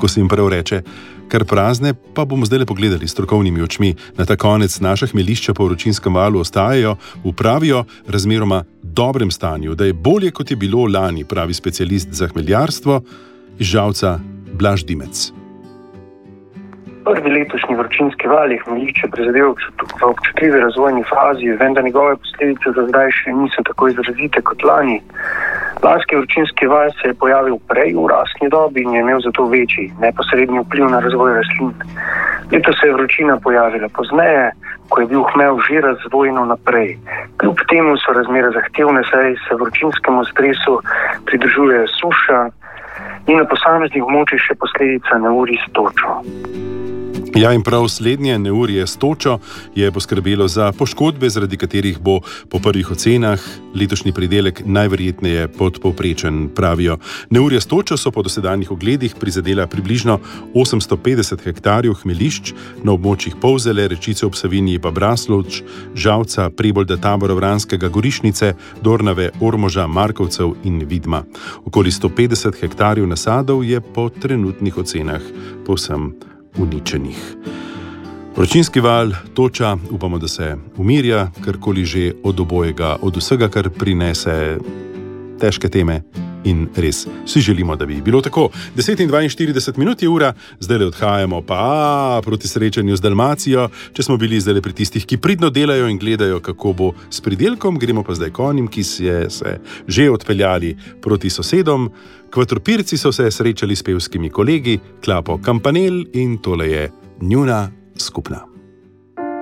Lahko se jim prav reče, kar prazne, pa bomo zdaj le pogledali strokovnimi očmi. Na ta konec naša hmeljišča po Vročinskem valu ostajajo v pravijo razmeroma dobrem stanju, da je bolje, kot je bilo lani, pravi specialist za hmeljarstvo iz Žalca Blaž Dimec. Prvi letošnji vročinski val je hmeljišče prizadel v občutljivi razvojni fazi, vendar njegove posledice za zdaj še niso tako izrazite kot lani. Lanski vročinski val se je pojavil prej v rastni dobi in je imel zato večji neposredni vpliv na razvoj rastlin. Letos se je vročina pojavila pozneje, ko je bil hmel že razvojno naprej. Kljub temu so razmere zahtevne, saj se vročinskemu stresu pridružuje suša in na posameznih območjih še posledica neurij s točo. Ja, in prav slednje neurje s točo je poskrbelo za poškodbe, zaradi katerih bo po prvih ocenah letošnji pridelek najverjetneje podpovprečen, pravijo. Neurje s točo so po dosedanjih ogledih prizadela približno 850 hektarjev hmeljišč na območjih Polzele, Rečice ob Savinji pa Braslovč, Žalca, Prebolda, Tabora, Vranskega, Gorišnice, Dornave, Ormoža, Markovcev in Vidma. Okoli 150 hektarjev nasadov je po trenutnih ocenah povsem uničenih. Vročinski val, toča, upamo, da se umirja, karkoli že od obojega, od vsega, kar prinese težke teme in res vsi želimo, da bi bilo tako. 10:42 je ura, zdaj le odhajamo pa proti srečanju z Dalmacijo. Če smo bili zdaj le pri tistih, ki pridno delajo in gledajo, kako bo s pridelkom, gremo pa zdaj konjim, ki se že odpeljali proti sosedom. Kvatorpirci so se srečali s pevskimi kolegi, klapo Kampanel in tole je njuna skupna.